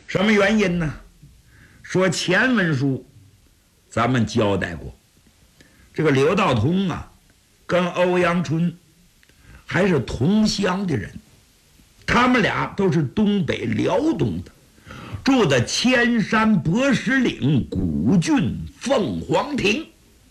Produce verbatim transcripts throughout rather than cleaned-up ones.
什么原因呢？说前文书咱们交代过，这个刘道通啊，跟欧阳春还是同乡的人，他们俩都是东北辽东的，住在千山博石岭古郡凤凰亭，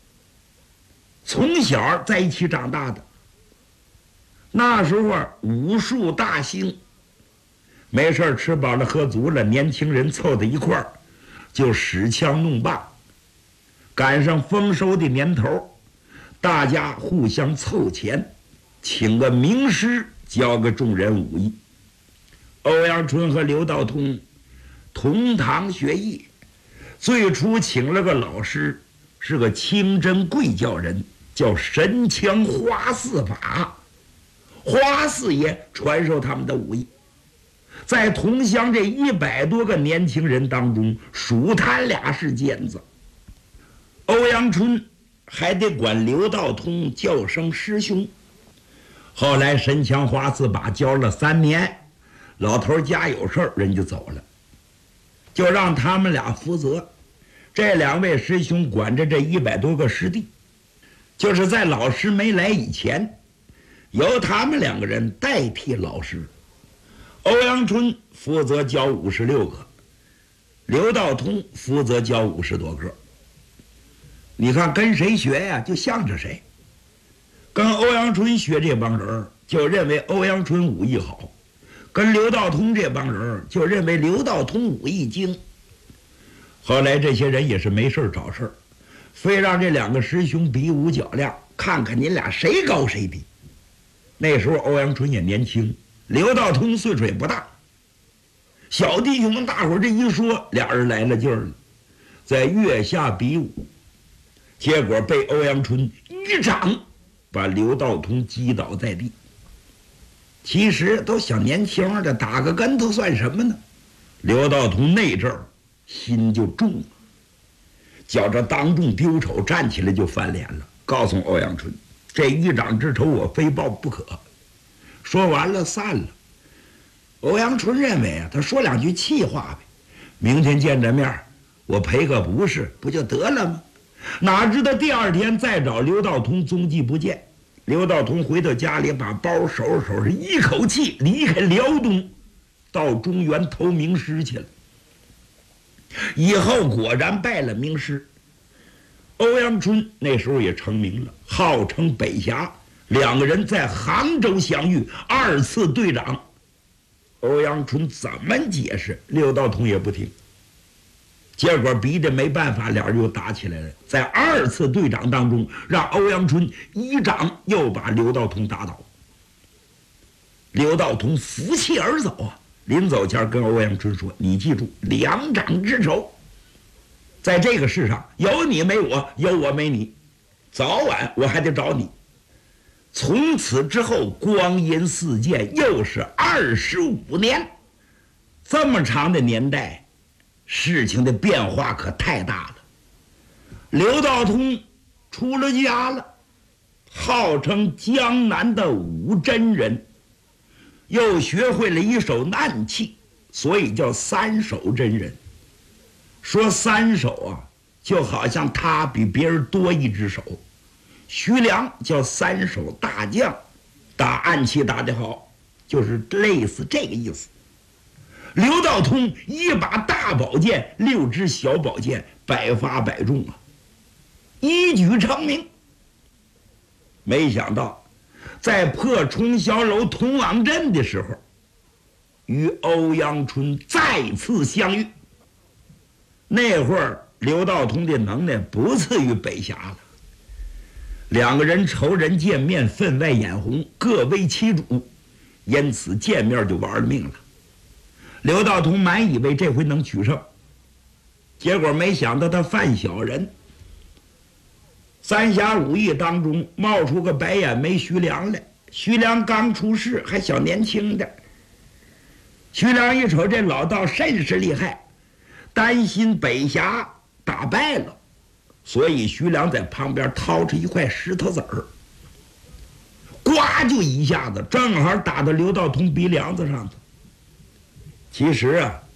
从小在一起长大的。那时候武术大兴，没事吃饱了喝足了，年轻人凑在一块儿就使枪弄棒。赶上丰收的年头，大家互相凑钱，请个名师教个众人武艺。欧阳春和刘道通同堂学艺，最初请了个老师，是个清真贵教人，叫神枪花四法。花四爷传授他们的武艺，在同乡这一百多个年轻人当中，数他俩是尖子。欧阳春还得管刘道通叫声师兄。后来神枪花四把教了三年，老头家有事儿，人就走了，就让他们俩负责。这两位师兄管着这一百多个师弟，就是在老师没来以前，由他们两个人代替老师。欧阳春负责教五十六个，刘道通负责教五十多个。你看跟谁学呀，就向着谁。跟欧阳春学这帮人就认为欧阳春武艺好，跟刘道通这帮人就认为刘道通武艺精。后来这些人也是没事找事，非让这两个师兄比武较量，看看你俩谁高谁低。那时候欧阳春也年轻，刘道通岁数也不大，小弟兄们大伙这一说，俩人来了劲儿了，在月下比武，结果被欧阳春一掌把刘道通击倒在地。其实都小年轻的，打个跟头算什么呢？刘道通那阵儿心就重了，觉着当众丢丑，站起来就翻脸了，告诉欧阳春，这一掌之仇我非报不可。说完了散了。欧阳春认为啊，他说两句气话呗，明天见着面我赔个不是不就得了吗？哪知道第二天再找刘道通，踪迹不见。刘道通回到家里，把包收拾收拾，一口气离开辽东，到中原投名师去了。以后果然拜了名师。欧阳春那时候也成名了，号称北侠。两个人在杭州相遇，二次对掌。欧阳春怎么解释，刘道通也不听。结果逼得没办法，俩人又打起来了。在二次对掌当中，让欧阳春一掌又把刘道通打倒。刘道通负气而走啊！临走前跟欧阳春说：“你记住，两掌之仇，在这个世上有你没我，有我没你，早晚我还得找你。”从此之后，光阴似箭，又是二十五年，这么长的年代，事情的变化可太大了。刘道通出了家了，号称江南的武真人，又学会了一手暗器，所以叫三手真人。说三手啊，就好像他比别人多一只手。徐良叫三手大将，打暗器打得好，就是类似这个意思。刘道通一把大宝剑，六支小宝剑，百发百中啊，一举成名。没想到在破冲霄楼通往镇的时候，与欧阳春再次相遇。那会儿刘道通的能耐不次于北侠了，两个人仇人见面，分外眼红，各为其主，因此见面就玩了命了。刘道通满以为这回能取胜，结果没想到他犯小人。三侠五义当中冒出个白眼眉徐良来，徐良刚出世，还小年轻的。徐良一瞅这老道甚是厉害，担心北侠打败了，所以徐良在旁边掏出一块石头子儿，呱就一下子正好打到刘道通鼻梁子上头。其实啊，